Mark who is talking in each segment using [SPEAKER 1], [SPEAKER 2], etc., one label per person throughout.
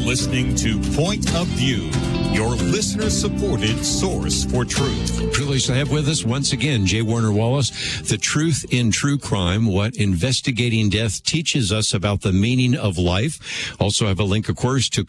[SPEAKER 1] listening to Point of View, your listener-supported source for truth.
[SPEAKER 2] Privileged to have with us once again J. Warner Wallace, The Truth in True Crime, What Investigating Death Teaches Us About the Meaning of Life. Also have a link, of course, to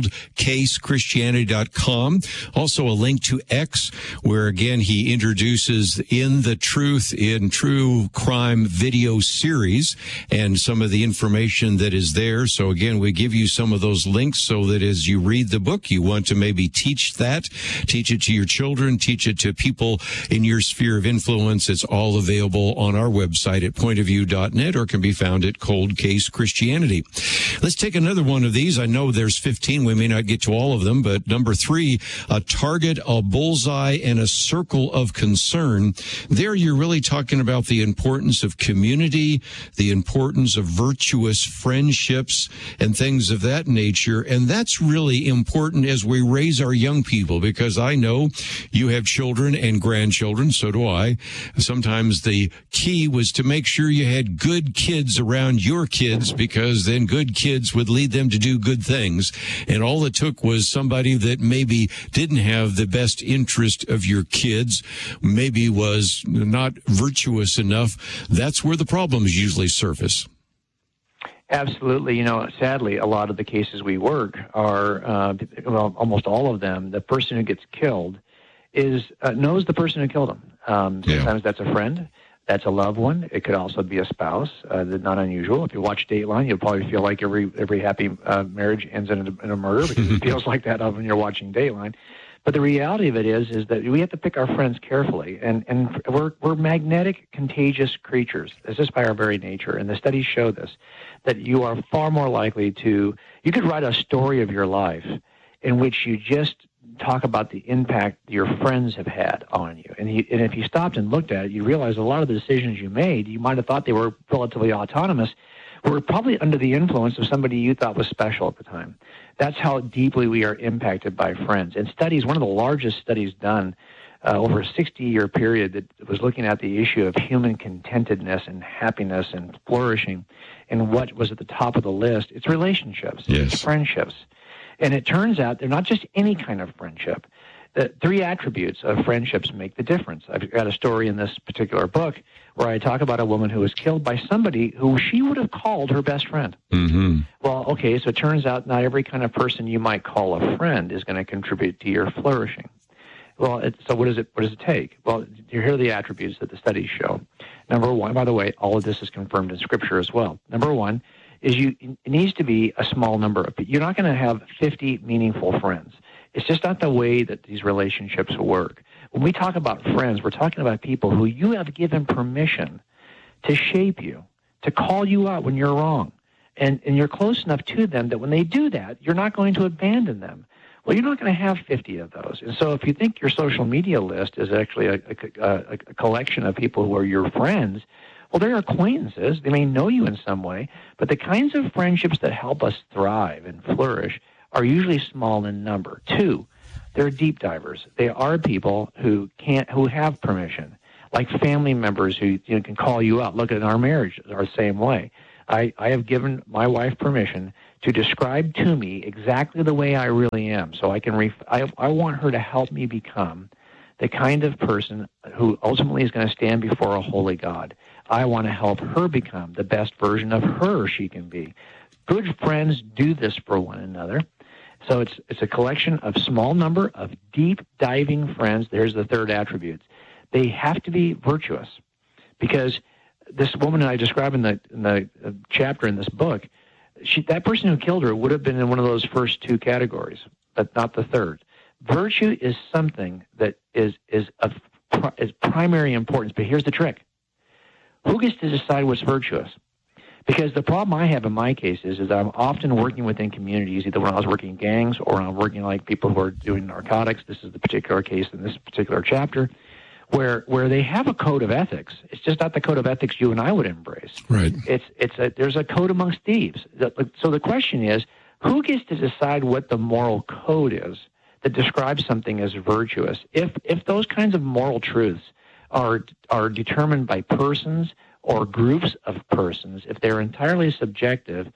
[SPEAKER 2] coldcasechristianity.com. Also a link to X, where, again, he introduces In the Truth in True Crime video series and some of the information that is there. So, again, we give you some of those links so that as you read the book, you want to maybe teach it to your children, teach it to people in your sphere of influence. It's all available on our website at pointofview.net or can be found at Cold Case Christianity. Let's take another one of these. I know there's 15. We may not get to all of them, but number 3, a target, a bullseye, and a circle of concern. There you're really talking about the importance of community, the importance of virtuous friendships and things of that nature. And that's really important as we raise our young people, because I know you have children and grandchildren, so do I. Sometimes the key was to make sure you had good kids around your kids, because then good kids would lead them to do good things. And all it took was somebody that maybe didn't have the best interest of your kids, maybe was not virtuous enough. That's where the problems usually surface.
[SPEAKER 3] Absolutely. Sadly, a lot of the cases we work are, almost all of them, the person who gets killed knows the person who killed him. Sometimes that's a friend. That's a loved one. It could also be a spouse. That's not unusual. If you watch Dateline, you'll probably feel like every happy marriage ends in a murder, because it feels like that when you're watching Dateline. But the reality of it is that we have to pick our friends carefully, and we're magnetic, contagious creatures. It's just by our very nature, and the studies show this, that you are far more likely you could write a story of your life in which you just talk about the impact your friends have had on you. And if you stopped and looked at it, you realize a lot of the decisions you made, you might have thought they were relatively autonomous, were probably under the influence of somebody you thought was special at the time. That's how deeply we are impacted by friends. And studies, one of the largest studies done over a 60-year period that was looking at the issue of human contentedness and happiness and flourishing, and what was at the top of the list, it's relationships, it's friendships. And it turns out they're not just any kind of friendship. The 3 attributes of friendships make the difference. I've got a story in this particular book where I talk about a woman who was killed by somebody who she would have called her best friend. Mm-hmm. Well, okay, so it turns out not every kind of person you might call a friend is going to contribute to your flourishing. Well, so what does it take? Well, here are the attributes that the studies show. Number 1, by the way, all of this is confirmed in Scripture as well. Number 1 is it needs to be a small number of people. You're not going to have 50 meaningful friends. It's just not the way that these relationships work. When we talk about friends, we're talking about people who you have given permission to shape you, to call you out when you're wrong. And you're close enough to them that when they do that, you're not going to abandon them. Well, you're not going to have 50 of those. And so if you think your social media list is actually a collection of people who are your friends, well, they're acquaintances. They may know you in some way, but the kinds of friendships that help us thrive and flourish are usually small in number. 2, they're deep divers. They are people who have permission, like family members who can call you out. Look, in our marriage, are the same way. I have given my wife permission to describe to me exactly the way I really am, so I can. I want her to help me become the kind of person who ultimately is going to stand before a holy God. I want to help her become the best version of her she can be. Good friends do this for one another. So it's a collection of small number of deep diving friends. There's the 3rd attribute. They have to be virtuous, because this woman I describe in the chapter in this book, that person who killed her would have been in one of those first 2 categories, but not the 3rd. Virtue is something that is primary importance. But here's the trick: who gets to decide what's virtuous? Because the problem I have in my case is I'm often working within communities, either when I was working in gangs or when I'm working like people who are doing narcotics. This is the particular case in this particular chapter, where they have a code of ethics. It's just not the code of ethics you and I would embrace. Right. There's a code amongst thieves. So the question is, who gets to decide what the moral code is that describes something as virtuous? If those kinds of moral truths are determined by persons or groups of persons, if they're entirely subjective,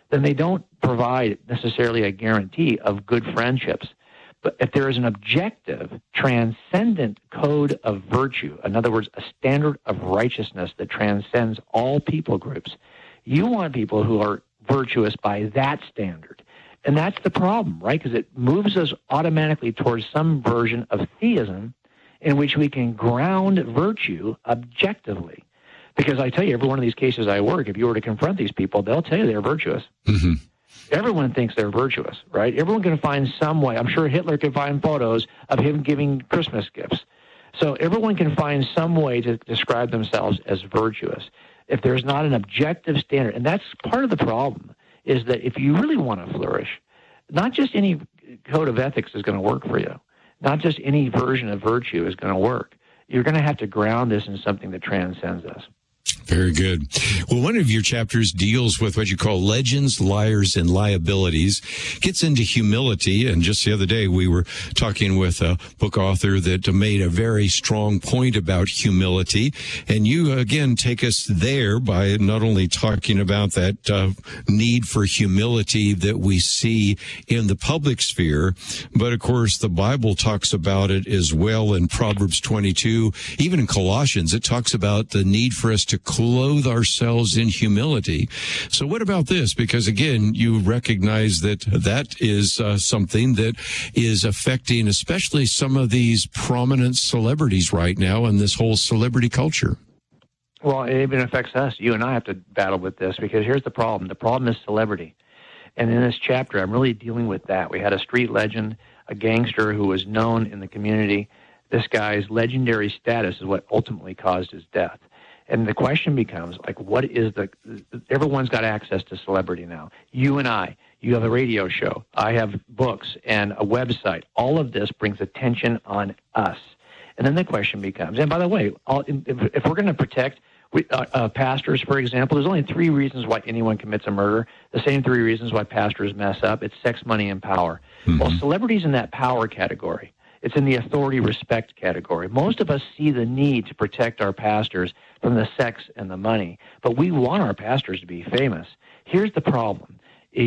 [SPEAKER 3] then they don't provide necessarily a guarantee of good friendships. But if there is an objective, transcendent code of virtue, in other words, a standard of righteousness that transcends all people groups, you want people who are virtuous by that standard. And that's the problem, right? Because it moves us automatically towards some version of theism in which we can ground virtue objectively. Because I tell you, every one of these cases I work, if you were to confront these people, they'll tell you they're virtuous.
[SPEAKER 2] Mm-hmm.
[SPEAKER 3] Everyone thinks they're virtuous, right? Everyone can find some way. I'm sure Hitler could find photos of him giving Christmas gifts. So everyone can find some way to describe themselves as virtuous. If there's not an objective standard, and that's part of the problem, is that if you really want to flourish, not just any code of ethics is going to work for you. Not just any version of virtue is going to work. You're going to have to ground this in something that transcends us.
[SPEAKER 2] Very good. Well, one of your chapters deals with what you call legends, liars, and liabilities, gets into humility. And just the other day, we were talking with a book author that made a very strong point about humility. And you, again, take us there by not only talking about that need for humility that we see in the public sphere, but, of course, the Bible talks about it as well in Proverbs 22. Even in Colossians, it talks about the need for us to clothe ourselves in humility. So what about this? Because again, you recognize that that is something that is affecting especially some of these prominent celebrities right now in this whole celebrity culture.
[SPEAKER 3] Well, it even affects us. You and I have to battle with this because here's the problem. The problem is celebrity. And in this chapter, I'm really dealing with that. We had a street legend, a gangster who was known in the community. This guy's legendary status is what ultimately caused his death. And the question becomes, like, what is everyone's got access to celebrity now. You and I, you have a radio show. I have books and a website. All of this brings attention on us. And then the question becomes, and by the way, if we're going to protect pastors, for example, there's only 3 reasons why anyone commits a murder. The same 3 reasons why pastors mess up. It's sex, money, and power. Mm-hmm. Well, celebrity's in that power category. It's in the authority respect category. Most of us see the need to protect our pastors from the sex and the money, but we want our pastors to be famous. Here's the problem.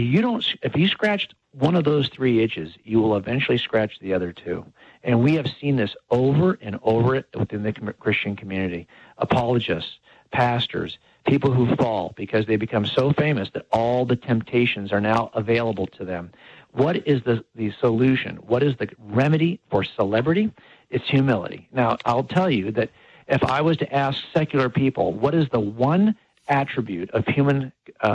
[SPEAKER 3] If you scratched one of those 3 itches, you will eventually scratch the other 2. And we have seen this over and over within the Christian community. Apologists, pastors, people who fall because they become so famous that all the temptations are now available to them. What is the solution? What is the remedy for celebrity? It's humility. Now, I'll tell you that if I was to ask secular people, what is the one attribute of human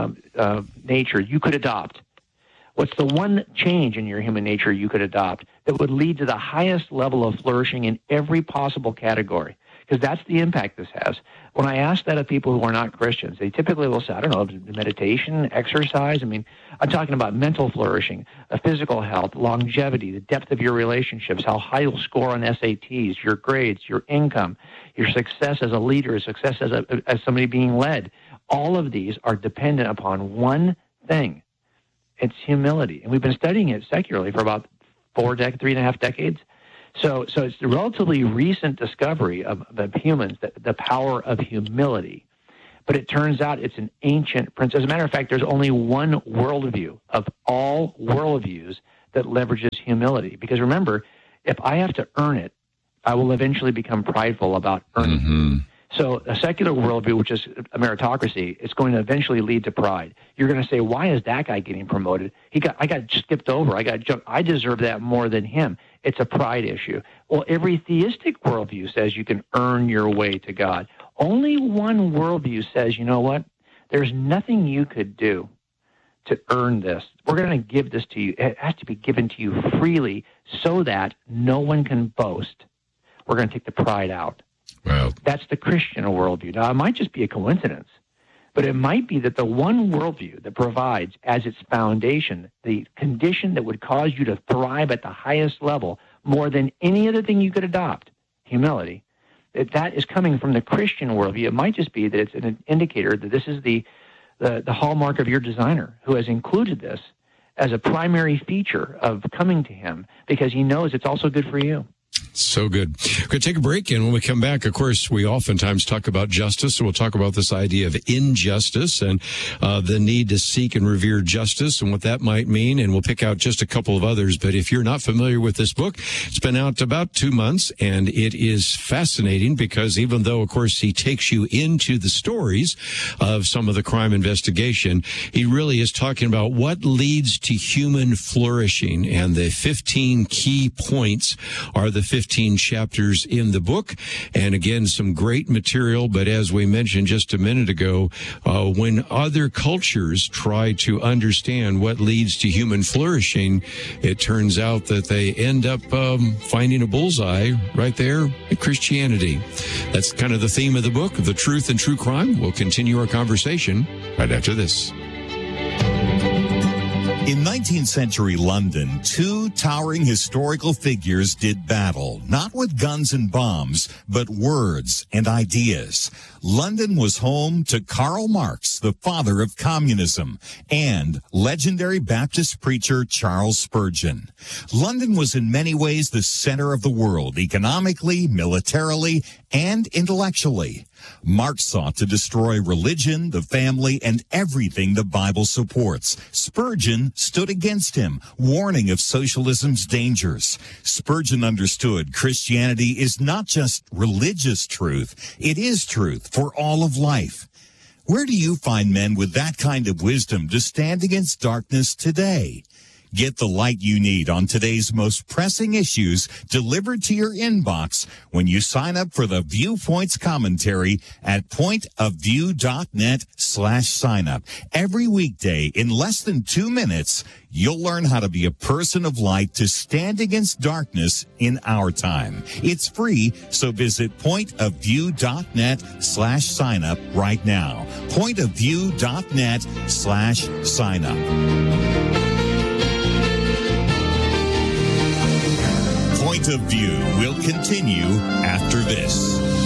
[SPEAKER 3] nature you could adopt? What's the one change in your human nature you could adopt that would lead to the highest level of flourishing in every possible category? Because that's the impact this has. When I ask that of people who are not Christians, they typically will say, I don't know, meditation, exercise. I mean, I'm talking about mental flourishing, physical health, longevity, the depth of your relationships, how high you'll score on SATs, your grades, your income, your success as a leader, success as somebody being led. All of these are dependent upon one thing. It's humility. And we've been studying it secularly for about 3.5 decades. So it's a relatively recent discovery of humans, the power of humility. But it turns out it's an ancient principle. As a matter of fact, there's only one worldview of all worldviews that leverages humility. Because remember, if I have to earn it, I will eventually become prideful about earning it. So a secular worldview, which is a meritocracy, it's going to eventually lead to pride. You're going to say, why is that guy getting promoted? I got skipped over. I got jumped. I deserve that more than him. It's a pride issue. Well, every theistic worldview says you can earn your way to God. Only one worldview says, you know what? There's nothing you could do to earn this. We're going to give this to you. It has to be given to you freely so that no one can boast. We're going to take the pride out.
[SPEAKER 2] Wow.
[SPEAKER 3] That's the Christian worldview. Now, it might just be a coincidence, but it might be that the one worldview that provides as its foundation the condition that would cause you to thrive at the highest level more than any other thing you could adopt, humility, that is coming from the Christian worldview. It might just be that it's an indicator that this is the hallmark of your designer who has included this as a primary feature of coming to him because he knows it's also good for you.
[SPEAKER 2] So good. We're going to take a break, and when we come back, of course, we oftentimes talk about justice, so we'll talk about this idea of injustice and the need to seek and revere justice and what that might mean, and we'll pick out just a couple of others. But if you're not familiar with this book, it's been out about 2 months, and it is fascinating because even though, of course, he takes you into the stories of some of the crime investigation, he really is talking about what leads to human flourishing, and the 15 key points are the 15 chapters in the book. And again, some great material. But as we mentioned just a minute ago, when other cultures try to understand what leads to human flourishing, it turns out that they end up finding a bullseye right there in Christianity. That's kind of the theme of the book, The Truth and True Crime. We'll continue our conversation right after this.
[SPEAKER 1] In 19th century London, two towering historical figures did battle, not with guns and bombs, but words and ideas. London was home to Karl Marx, the father of communism, and legendary Baptist preacher Charles Spurgeon. London was in many ways the center of the world, economically, militarily, and intellectually. Marx sought to destroy religion, the family, and everything the Bible supports. Spurgeon stood against him, warning of socialism's dangers. Spurgeon understood Christianity is not just religious truth, it is truth for all of life. Where do you find men with that kind of wisdom to stand against darkness today? Get the light you need on today's most pressing issues delivered to your inbox when you sign up for the Viewpoints commentary at pointofview.net/signup. Every weekday in less than 2 minutes, you'll learn how to be a person of light to stand against darkness in our time. It's free, so visit pointofview.net/signup right now. pointofview.net/signup. Point of View will continue after this.